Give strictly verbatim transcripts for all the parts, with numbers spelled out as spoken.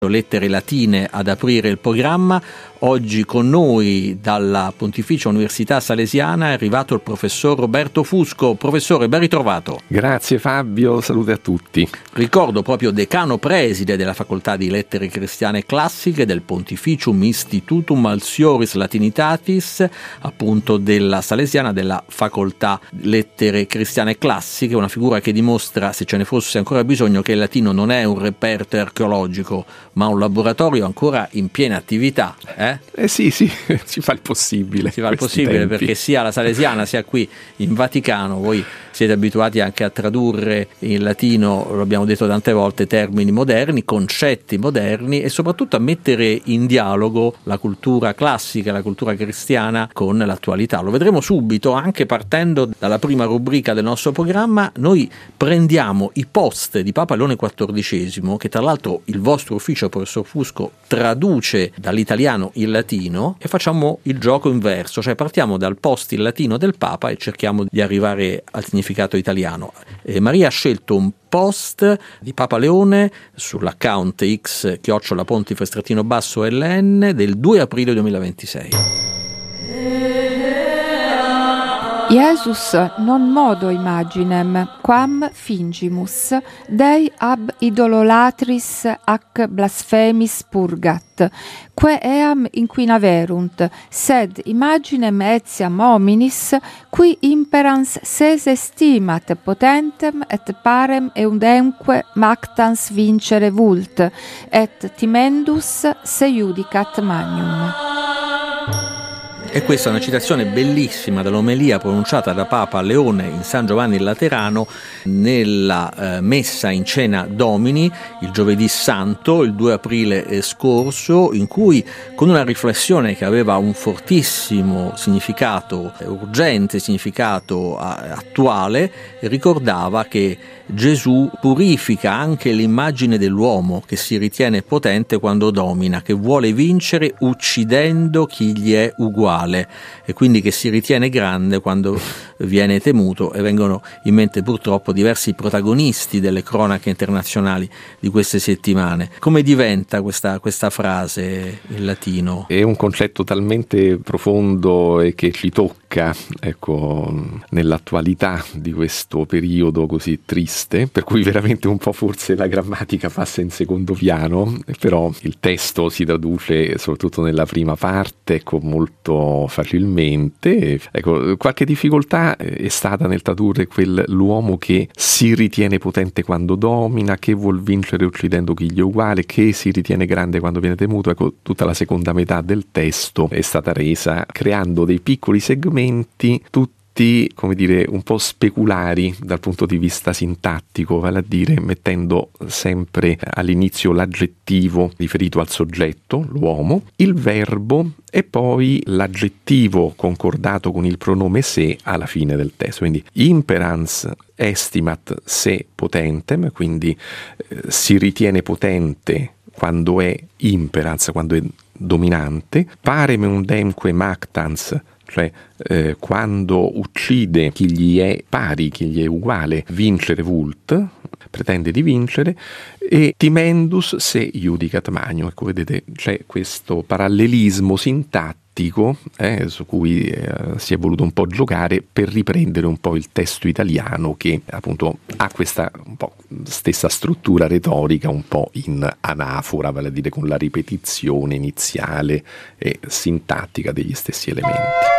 lettere latine ad aprire il programma. Oggi con noi dalla Pontificia Università Salesiana è arrivato il professor Roberto Fusco. Professore, ben ritrovato. Grazie Fabio, salute a tutti. Ricordo proprio decano preside della Facoltà di Lettere Cristiane Classiche del Pontificium Institutum Alsioris Latinitatis, appunto della Salesiana, della Facoltà Lettere Cristiane Classiche, una figura che dimostra, se ce ne fosse ancora bisogno, che il latino non è un reperto archeologico, ma un laboratorio ancora in piena attività. Eh? Eh sì, sì, si fa il possibile. Si fa il possibile tempi. Perché sia la Salesiana sia qui in Vaticano voi siete abituati anche a tradurre in latino, lo abbiamo detto tante volte, termini moderni, concetti moderni e soprattutto a mettere in dialogo la cultura classica, la cultura cristiana con l'attualità. Lo vedremo subito, anche partendo dalla prima rubrica del nostro programma. Noi prendiamo i post di Papa Leone quattordicesimo, che tra l'altro il vostro ufficio, professor Fusco, traduce dall'italiano in latino, e facciamo il gioco inverso, cioè partiamo dal post in latino del Papa e cerchiamo di arrivare al significato italiano. Eh, Maria ha scelto un post di Papa Leone sull'account X chiocciola pontife trattino basso L N del due aprile duemilaventisei. Iesus non modo imaginem, quam fingimus, Dei ab idololatris ac blasphemis purgat, que eam inquinaverunt, sed imaginem etiam hominis, qui imperans ses estimat potentem et parem eundemque mactans vincere vult, et timendus se judicat magnum. E questa è una citazione bellissima dell'omelia pronunciata da Papa Leone in San Giovanni il Laterano nella eh, messa in cena Domini il giovedì santo, il due aprile scorso, in cui, con una riflessione che aveva un fortissimo significato urgente, significato attuale, ricordava che Gesù purifica anche l'immagine dell'uomo che si ritiene potente quando domina, che vuole vincere uccidendo chi gli è uguale, e quindi che si ritiene grande quando viene temuto. E vengono in mente purtroppo diversi protagonisti delle cronache internazionali di queste settimane. Come diventa questa, questa frase in latino? È un concetto talmente profondo e che ci tocca, ecco, nell'attualità di questo periodo così triste, per cui veramente un po' forse la grammatica passa in secondo piano, però il testo si traduce soprattutto nella prima parte, ecco, molto facilmente. Ecco, qualche difficoltà è stata nel tradurre quel l'uomo che si ritiene potente quando domina, che vuol vincere uccidendo chi gli è uguale, che si ritiene grande quando viene temuto. Ecco, tutta la seconda metà del testo è stata resa creando dei piccoli segmenti, tutti come dire un po' speculari dal punto di vista sintattico, vale a dire mettendo sempre all'inizio l'aggettivo riferito al soggetto, l'uomo, il verbo e poi l'aggettivo concordato con il pronome se alla fine del testo. Quindi imperans estimat se potentem, quindi eh, si ritiene potente quando è imperans, quando è dominante, parem eundemque mactans, cioè eh, quando uccide chi gli è pari, chi gli è uguale, vincere vult, pretende di vincere, e timendus se judicat magnum. Ecco, vedete, c'è questo parallelismo sintattico eh, su cui eh, si è voluto un po' giocare per riprendere un po' il testo italiano, che appunto ha questa un po' stessa struttura retorica, un po' in anafora, vale a dire con la ripetizione iniziale e sintattica degli stessi elementi.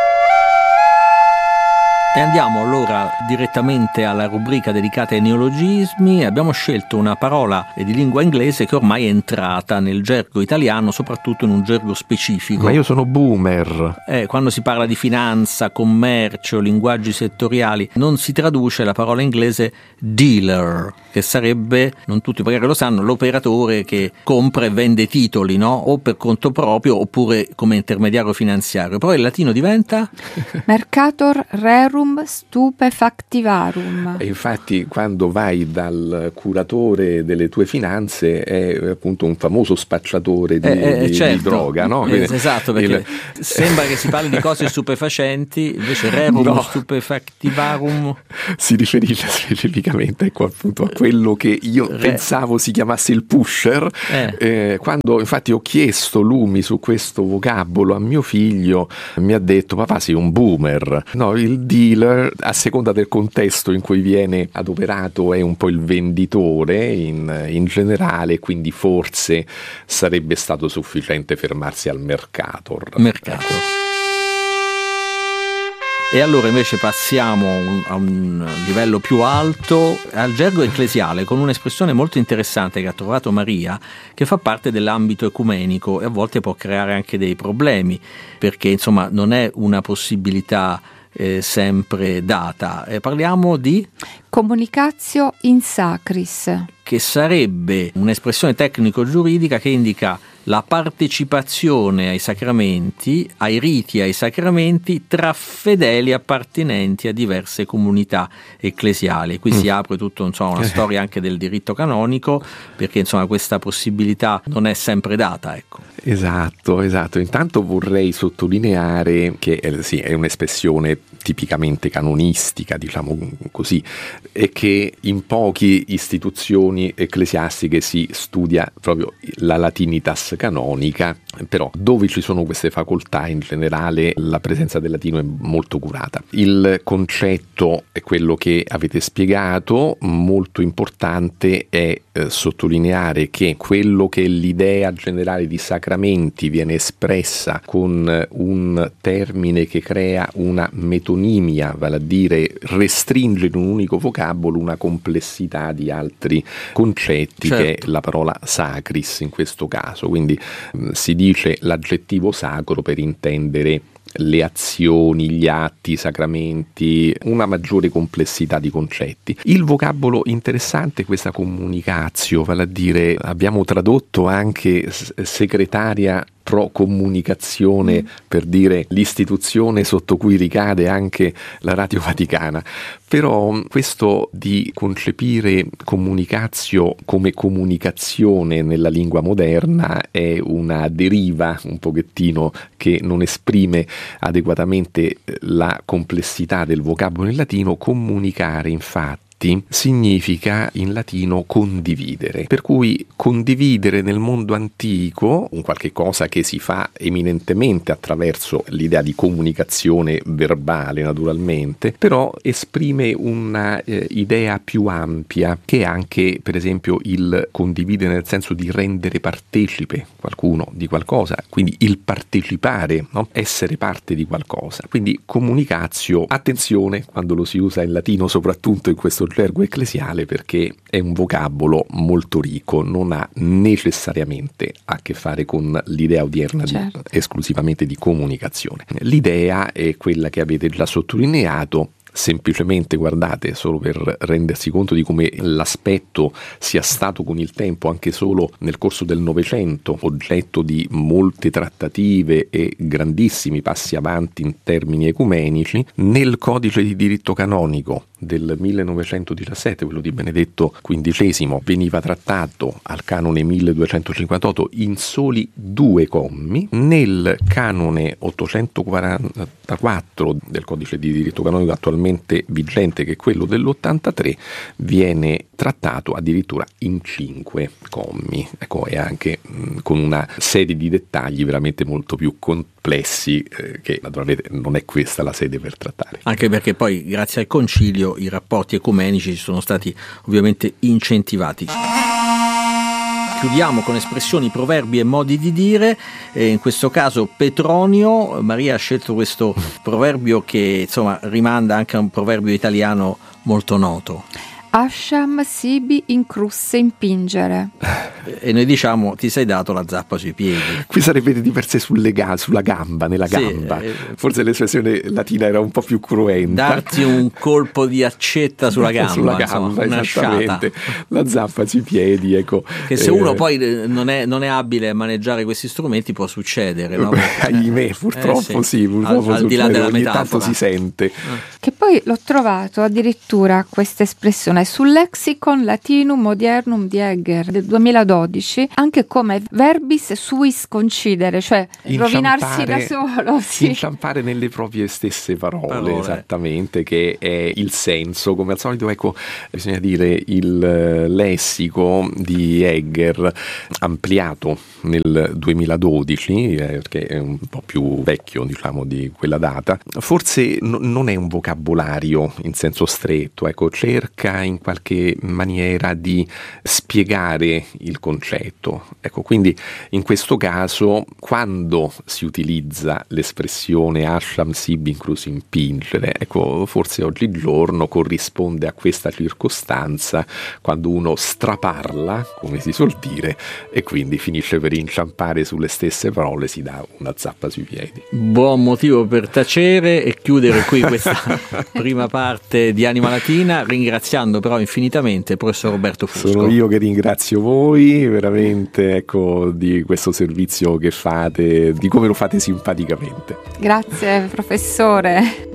E andiamo allora direttamente alla rubrica dedicata ai neologismi. Abbiamo scelto una parola di lingua inglese che ormai è entrata nel gergo italiano, soprattutto in un gergo specifico. Ma io sono boomer. Eh, quando si parla di finanza, commercio, linguaggi settoriali, non si traduce la parola inglese dealer, che sarebbe, non tutti magari lo sanno, l'operatore che compra e vende titoli, no? O per conto proprio oppure come intermediario finanziario. Però il latino diventa? Mercator rerum Rerum stupefactivarum. E infatti quando vai dal curatore delle tue finanze è appunto un famoso spacciatore di, eh, di, certo. di droga, no? Eh, esatto, perché il... sembra che si parli di cose stupefacenti, invece Rerum no. stupefactivarum si riferisce specificamente, ecco, appunto a quello che io Re... pensavo si chiamasse il pusher. Eh. Eh, quando infatti ho chiesto lumi su questo vocabolo a mio figlio, mi ha detto: papà, sei un boomer. No, il dealer, a seconda del contesto in cui viene adoperato, è un po' il venditore in, in generale, quindi forse sarebbe stato sufficiente fermarsi al mercato. Mercato. E allora invece passiamo a un livello più alto, al gergo ecclesiale, con un'espressione molto interessante che ha trovato Maria, che fa parte dell'ambito ecumenico e a volte può creare anche dei problemi, perché insomma non è una possibilità eh, sempre data. Eh, parliamo di comunicatio in sacris, che sarebbe un'espressione tecnico-giuridica che indica la partecipazione ai sacramenti, ai riti e ai sacramenti tra fedeli appartenenti a diverse comunità ecclesiali. Qui mm. si apre tutto, insomma, una storia anche del diritto canonico, perché insomma questa possibilità non è sempre data, ecco. Esatto, esatto. Intanto vorrei sottolineare che eh, sì, è un'espressione tipicamente canonistica, diciamo così, e che in poche istituzioni ecclesiastiche si studia proprio la latinitas canonica, però dove ci sono queste facoltà in generale la presenza del latino è molto curata. Il concetto è quello che avete spiegato, molto importante è eh, sottolineare che quello che è l'idea generale di sacramenti viene espressa con un termine che crea una metonimia, vale a dire restringe in un unico vocabolo una complessità di altri concetti, certo, che è la parola sacris in questo caso. Quindi mh, si dice l'aggettivo sacro per intendere le azioni, gli atti, i sacramenti, una maggiore complessità di concetti. Il vocabolo interessante è questa comunicatio, vale a dire abbiamo tradotto anche segretaria pro comunicazione, mm. per dire l'istituzione sotto cui ricade anche la Radio Vaticana. Però questo di concepire comunicatio come comunicazione nella lingua moderna è una deriva un pochettino che non esprime adeguatamente la complessità del vocabolo in latino. Comunicare, infatti, significa in latino condividere, per cui condividere nel mondo antico un qualche cosa che si fa eminentemente attraverso l'idea di comunicazione verbale, naturalmente, però esprime una eh, idea più ampia, che è anche per esempio il condividere nel senso di rendere partecipe qualcuno di qualcosa, quindi il partecipare, no? Essere parte di qualcosa. Quindi comunicatio, attenzione quando lo si usa in latino, soprattutto in questo gergo ecclesiale, perché è un vocabolo molto ricco, non ha necessariamente a che fare con l'idea odierna, certo, di, esclusivamente di comunicazione. L'idea è quella che avete già sottolineato. Semplicemente, guardate, solo per rendersi conto di come l'aspetto sia stato con il tempo, anche solo nel corso del Novecento, oggetto di molte trattative e grandissimi passi avanti in termini ecumenici, nel codice di diritto canonico del millenovecentodiciassette, quello di Benedetto quindicesimo, veniva trattato al canone milleduecentocinquantotto in soli due commi. Nel canone ottocentoquarantaquattro del codice di diritto canonico attualmente vigente, che è quello dell'ottantatré, viene trattato addirittura in cinque commi, ecco, e anche mh, con una serie di dettagli veramente molto più complessi, eh, che naturalmente non è questa la sede per trattare. Anche perché poi grazie al concilio i rapporti ecumenici sono stati ovviamente incentivati. Chiudiamo con espressioni, proverbi e modi di dire, e in questo caso Petronio. Maria ha scelto questo proverbio che insomma rimanda anche a un proverbio italiano molto noto. Asciam sibi incrusse impingere. E noi diciamo ti sei dato la zappa sui piedi. Qui sarebbe di per sé sulle ga- sulla gamba, nella sì, gamba. Eh, Forse l'espressione latina era un po' più cruenta. Darti un colpo di accetta sulla gamba. Sulla gamba, insomma, esattamente. La zappa sui piedi, ecco. Che se eh, uno poi non è, non è abile a maneggiare questi strumenti può succedere, no? Ahimè, purtroppo eh, sì, sì purtroppo al, al di là della ogni metafora. Tanto si sente. Che poi poi l'ho trovato addirittura questa espressione sul Lexicon Latinum Modernum di Egger del duemiladodici, anche come verbis suis concidere, cioè rovinarsi da solo. Sì. Inciampare nelle proprie stesse parole, parole, esattamente, che è il senso. Come al solito, ecco, bisogna dire il lessico di Egger, ampliato nel duemiladodici, eh, perché è un po' più vecchio, diciamo, di quella data, forse no, non è un vocabolario in senso stretto, ecco, cerca in qualche maniera di spiegare il concetto. Ecco, quindi in questo caso, quando si utilizza l'espressione Asham Sibi incluso impingere, ecco, forse oggigiorno corrisponde a questa circostanza quando uno straparla, come si suol dire, e quindi finisce per inciampare sulle stesse parole, si dà una zappa sui piedi. Buon motivo per tacere e chiudere qui questa prima parte di Anima Latina, ringraziando però infinitamente il professor Roberto Fusco. Sono io che ringrazio voi, veramente, ecco, di questo servizio che fate, di come lo fate simpaticamente. Grazie professore.